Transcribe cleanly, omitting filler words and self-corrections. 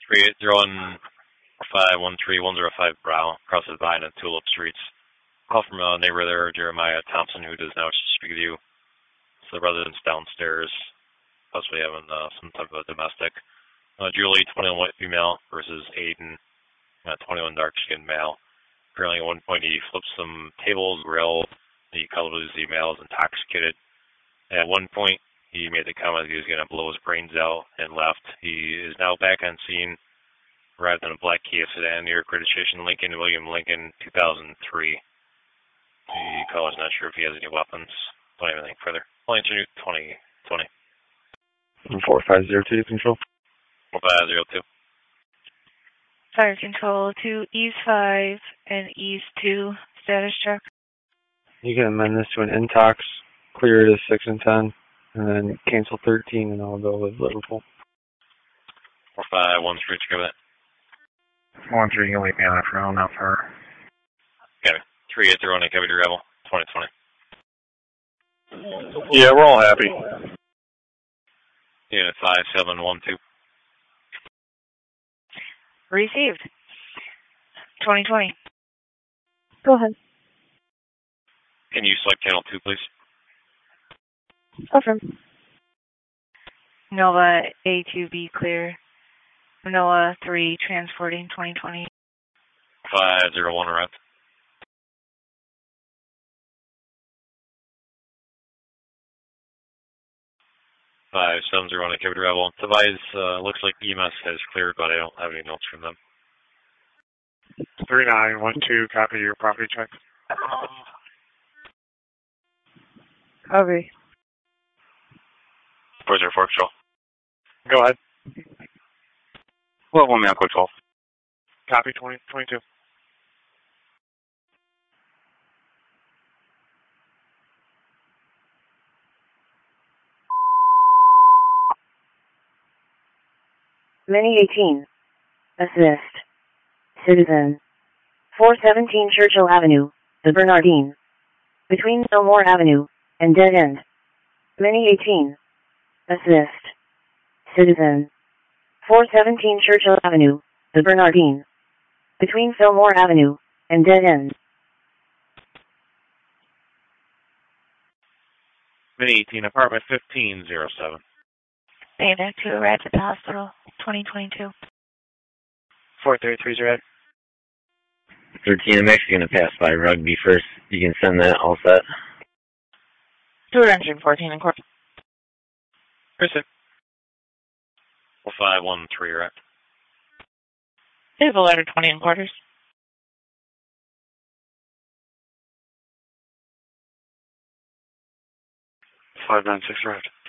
380-513-105 Brow, crosses Vine and Tulip Streets. Call from a neighbor there, Jeremiah Thompson, who does now speak with you. So the residents downstairs, possibly having some type of domestic. Julie, 21 white female, versus Aiden, 21 dark-skinned male. Apparently at one point he flipped some tables, grill. He called his email as intoxicated. At one point he made the comment that he was going to blow his brains out and left. He is now back on scene, arrived in a black Kia sedan near registration Lincoln, William Lincoln, 2003. The caller's not sure if he has any weapons. Don't have anything further. I'll answer you 2020. 4502 control. 4502. Fire control to East 5 and East 2 status check. You can amend this to an intox, clear it as 6 and 10, and then cancel 13, and I'll go with Liverpool. 4513, cover that. 13, you can leave me on that for now, not far. Okay, 380, cover your rebel, 2020. Yeah, we're all happy. Unit 5712. Received. 2020. Go ahead. Can you select channel 2, please? Affirm. Nova A2B clear. Noah 3 transporting 2020. 501 arrived. 570 activity rebel. Device looks like EMS has cleared, but I don't have any notes from them. 3912, copy your property check. Copy. 404 control. Go ahead. Well, 1 man, quick 12. Copy 2022. Mini 18. Assist. Citizen. 417 Churchill Avenue, the Bernardine. Between Fillmore Avenue and Dead End. Mini 18. Assist. Citizen. 417 Churchill Avenue, the Bernardine. Between Fillmore Avenue and Dead End. Mini 18, apartment 1507. Dana 2 arrived at the hospital, 2022. 433's red. 13, I'm actually going to pass by Rugby first. You can send that all set. 214 in court. Kristen. 4513, right? Table letter 20 in quarters. 596 arrived.